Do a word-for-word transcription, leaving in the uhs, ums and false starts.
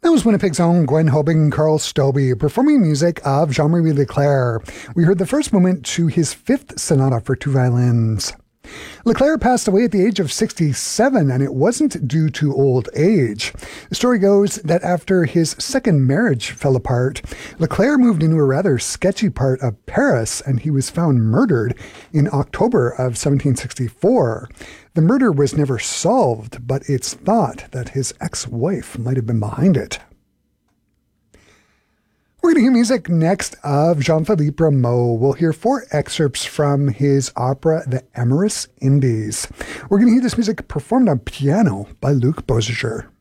That was Winnipeg's own Gwen Hobing and Carl Stobbe performing music of Jean-Marie Leclair. We heard the first movement to his fifth sonata for two violins. Leclair passed away at the age of sixty-seven, and it wasn't due to old age. The story goes that after his second marriage fell apart, Leclair moved into a rather sketchy part of Paris, and he was found murdered in October of seventeen sixty-four. The murder was never solved, but it's thought that his ex-wife might have been behind it. We're going to hear music next of Jean-Philippe Rameau. We'll hear four excerpts from his opera, The Amorous Indies. We're going to hear this music performed on piano by Luc Boziger.